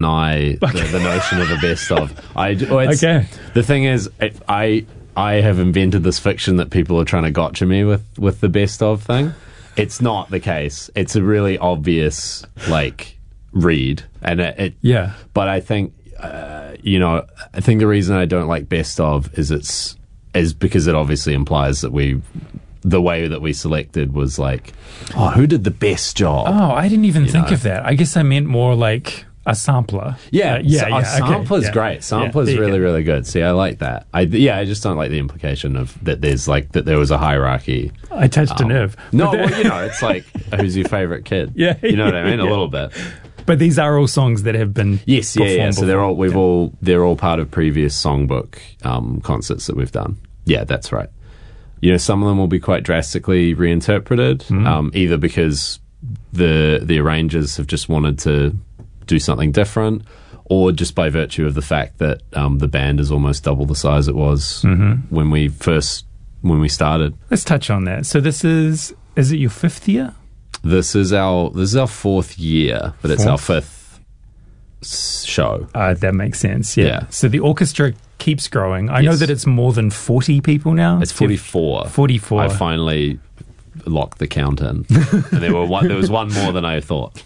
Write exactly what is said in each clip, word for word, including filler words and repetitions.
deny Okay. the, the notion of a best of. I, well, it's, Okay. The thing is, it, I I have invented this fiction that people are trying to gotcha me with, with the best of thing. It's not the case. It's a really obvious, like, read. And it, it Yeah. But I think, uh, you know, I think the reason I don't like best of is it's, is because it obviously implies that we, the way that we selected was like, oh, who did the best job? Oh, I didn't even You think know. of that. I guess I meant more like a sampler. Yeah, Uh, yeah, so- yeah. oh, Sampler's okay, yeah. great. Sampler's Yeah, there you really, go. really good. See, I like that. I yeah, I just don't like the implication of that. There's like that there was a hierarchy. I touched a Um, nerve. No, But, well, you know, it's like who's your favorite kid? Yeah, you know what I mean. yeah. A little bit. but these are all songs that have been Yes, yeah, yeah. performed So they're before. all we've Yeah. all they're all part of previous songbook um, concerts that we've done. Yeah, that's right. You know, some of them will be quite drastically reinterpreted, Mm-hmm. um, either because the the arrangers have just wanted to do something different, or just by virtue of the fact that um, the band is almost double the size it was Mm-hmm. when we first when we started. Let's touch on that. So this is is it your fifth year? This is our this is our fourth year, but it's our Fourth? fifth s- show. Uh, that makes sense. Yeah. Yeah. So the orchestra keeps growing. I know Yes. that it's more than forty people now. It's forty-four. forty-four. I finally locked the count in, and there were one, there was one more than I thought.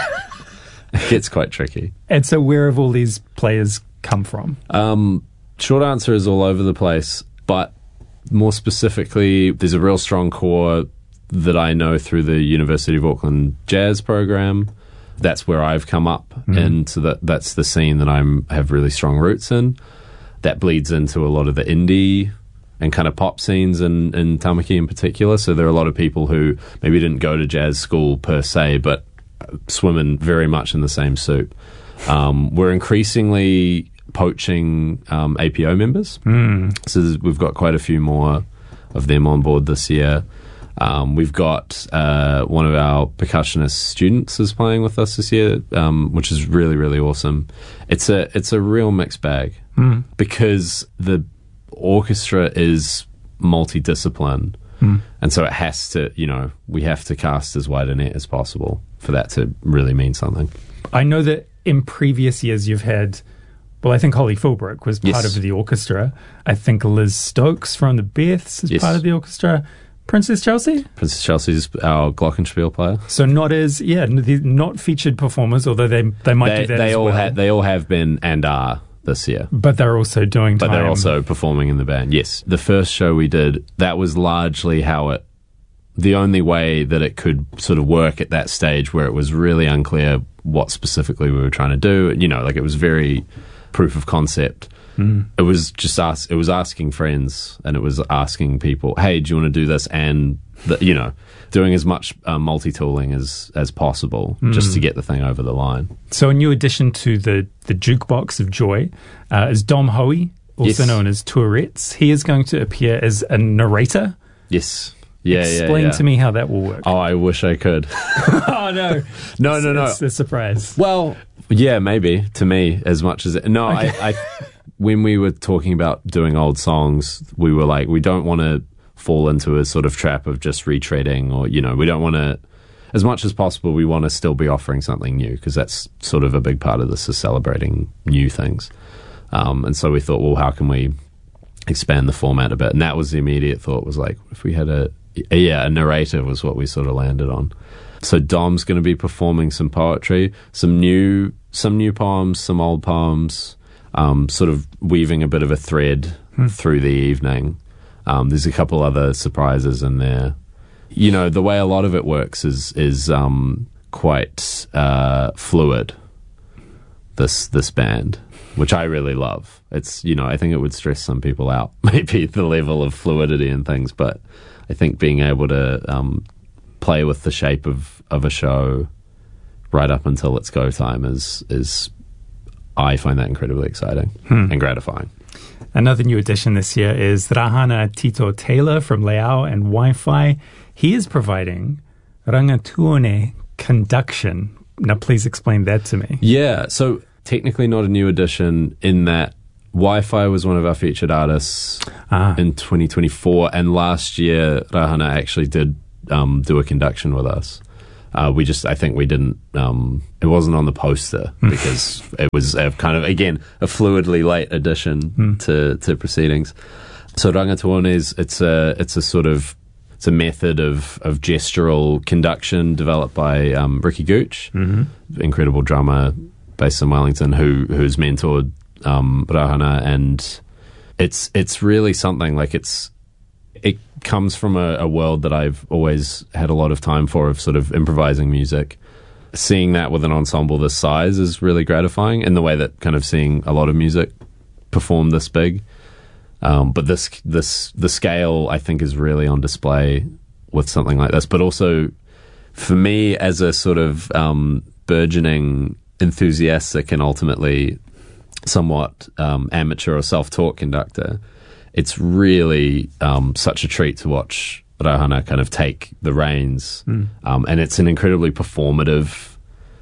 It gets quite tricky. And so where have all these players come from? Um, short answer is all over the place, but more specifically, there's a real strong core that I know through the University of Auckland jazz program. That's where I've come up, Mm-hmm. and so that that's the scene that I'm have really strong roots in. That bleeds into a lot of the indie and kind of pop scenes in, in Tamaki in particular. So there are a lot of people who maybe didn't go to jazz school per se, but swimming very much in the same soup. Um, we're increasingly poaching um, A P O members. Mm. So there's- we've got quite a few more of them on board this year. Um, we've got uh, one of our percussionist students is playing with us this year, um, which is really, really awesome. It's a it's a real mixed bag Mm. because the orchestra is multidiscipline, Mm. and so it has to, you know, we have to cast as wide a net as possible for that to really mean something. I know that in previous years you've had, well, I think Holly Philbrook was part Yes. of the orchestra. I think Liz Stokes from the Beths is Yes. part of the orchestra. Princess Chelsea? Princess Chelsea's our glockenspiel player. So not as, yeah, n- the- not featured performers, although they they might They, do that they as all well. ha- they all have been and are this year. but they're also doing But time. they're also performing in the band. Yes. The first show we did, that was largely how it, the only way that it could sort of work at that stage where it was really unclear what specifically we were trying to do. You know, like it was very proof of concept. Mm. It was just ask, it was asking friends and it was asking people, hey, do you want to do this? And, the, you know, doing as much uh, multi-tooling as, as possible just to get the thing over the line. So a new addition to the, the Jukebox of Joy uh, is Dom Hoey, also Yes. known as Tourette's. He is going to appear as a narrator. Yes. Yeah, Explain yeah, yeah. to me how that will work. Oh, I wish I could. Oh, no. No, no, no. It's a surprise. Well, yeah, maybe to me as much as it. No, I, I. When we were talking about doing old songs, we were like, we don't want to fall into a sort of trap of just retreading, or you know, we don't want to. As much as possible, we want to still be offering something new because that's sort of a big part of this is celebrating new things. Um, and so we thought, well, how can we expand the format a bit? And that was the immediate thought was like, if we had a, a yeah, a narrator was what we sort of landed on. So Dom's going to be performing some poetry, some new, some new poems, some old poems, um, sort of weaving a bit of a thread Hmm. through the evening. Um, there's a couple other surprises in there. You know, the way a lot of it works is is um, quite uh, fluid. This this band, which I really love. It's, you know, I think it would stress some people out, maybe the level of fluidity and things, but I think being able to um, play with the shape of, of a show right up until it's go time is, is I find that incredibly exciting Hmm. and gratifying. Another new addition this year is Rahana Tito Taylor from Leao and Wi-Fi. He is providing Rangatuone conduction. Now, please explain that to me. Yeah, so technically not a new addition in that Wi-Fi was one of our featured artists Ah. in twenty twenty-four, and last year Rahana actually did um, do a conduction with us. Uh, we just, I think we didn't, um, it wasn't on the poster because it was a kind of, again, a fluidly late addition mm. to, to proceedings. So Rangatuone is, it's a, it's a sort of, it's a method of, of gestural conduction developed by um, Ricky Gooch, mm-hmm. incredible drummer based in Wellington, who who's mentored um, Rahana, and it's it's really something like it's it comes from a, a world that I've always had a lot of time for, of sort of improvising music. Seeing that with an ensemble this size is really gratifying, in the way that kind of seeing a lot of music perform this big. Um, but this this the scale, I think, is really on display with something like this. But also, for me, as a sort of um, burgeoning enthusiastic and ultimately somewhat um, amateur or self-taught conductor, it's really um, such a treat to watch Rahana kind of take the reins, mm. um, and it's an incredibly performative.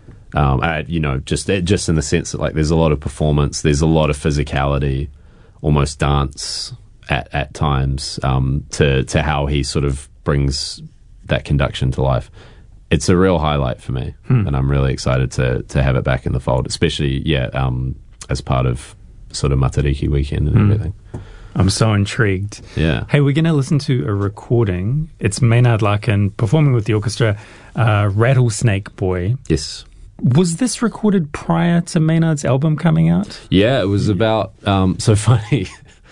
Um, uh, you know, just just in the sense that like there's a lot of performance, there's a lot of physicality, almost dance at at times um, to to how he sort of brings that conduction to life. It's a real highlight for me, hmm. and I'm really excited to to have it back in the fold, especially yeah um, as part of sort of Matariki weekend and hmm. everything. I'm so intrigued. Yeah. Hey, we're going to listen to a recording. It's Maynard Larkin performing with the orchestra, uh, Rattlesnake Boy. Yes. Was this recorded prior to Maynard's album coming out? Yeah, it was about, um, so funny,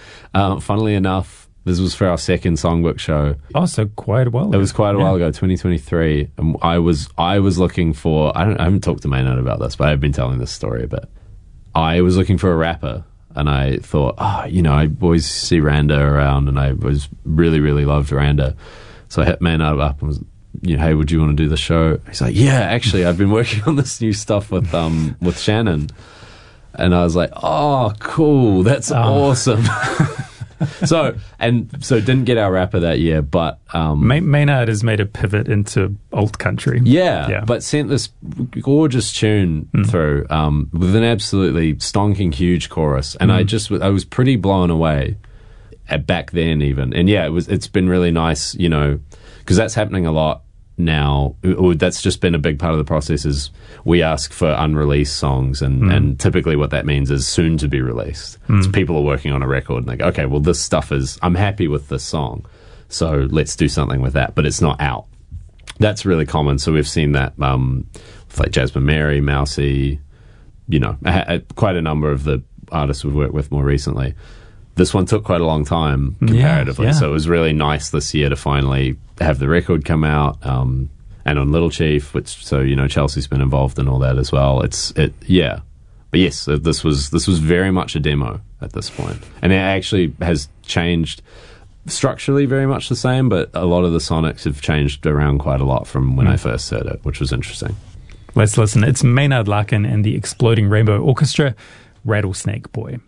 uh, funnily enough, this was for our second songbook show. Oh, so quite a while ago. It was quite a yeah. while ago, twenty twenty-three. And I was I was looking for, I, don't, I haven't talked to Maynard about this, but I've been telling this story a bit. I was looking for a rapper, and I thought, oh, you know, I always see Randa around, and I was really, really loved Randa. So I hit Maynard up and was, you know, hey, would you want to do the show? He's like, yeah, actually, I've been working on this new stuff with um with Shannon. And I was like, oh, cool, that's oh. awesome. so and so didn't get our rapper that year, but um, May- Maynard has made a pivot into alt country. Yeah, yeah. but sent this gorgeous tune mm. through um, with an absolutely stonking huge chorus, and mm. I just I was pretty blown away at back then even, and yeah, it was it's been really nice, you know, because that's happening a lot now. Or that's just been a big part of the process. Is we ask for unreleased songs, and, mm. and typically what that means is soon to be released. Mm. So people are working on a record and they go, okay, well this stuff is, I'm happy with this song, so let's do something with that, but it's not out. That's really common. So we've seen that um, with like Jasmine Mary, Mousy, you know, a, a, quite a number of the artists we've worked with more recently. This one took quite a long time comparatively, yeah, yeah. so it was really nice this year to finally have the record come out, um, and on Little Chief, which so you know Chelsea's been involved in all that as well. It's it yeah, but yes, this was this was very much a demo at this point, and it actually has changed structurally very much the same, but a lot of the sonics have changed around quite a lot from when mm. I first heard it, which was interesting. Let's listen. It's Maynard Larkin and the Exploding Rainbow Orchestra, Rattlesnake Boy.